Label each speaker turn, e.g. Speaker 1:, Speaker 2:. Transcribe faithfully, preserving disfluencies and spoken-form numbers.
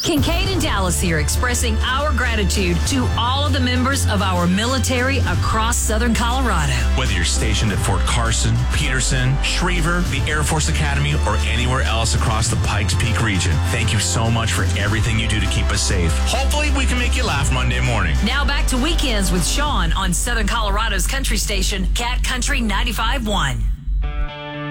Speaker 1: Kincaid and Dallas here, expressing our gratitude to all of the members of our military across Southern Colorado.
Speaker 2: Whether you're stationed at Fort Carson, Peterson, Schriever, the Air Force Academy, or anywhere else across the Pikes Peak region, thank you so much for everything you do to keep us safe. Hopefully, we can make you laugh Monday morning.
Speaker 1: Now back to Weekends with Sean on Southern Colorado's country station, Cat Country ninety-five point one.